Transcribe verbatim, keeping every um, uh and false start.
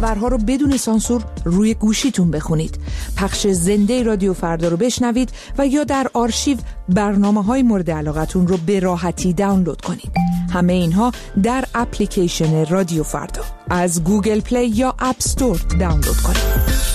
خبرها رو بدون سانسور روی گوشیتون بخونید. پخش زنده رادیو فردا رو بشنوید و یا در آرشیو برنامه‌های مورد علاقتون رو به راحتی دانلود کنید. همه اینها در اپلیکیشن رادیو فردا از گوگل پلی یا اپ استور دانلود کنید.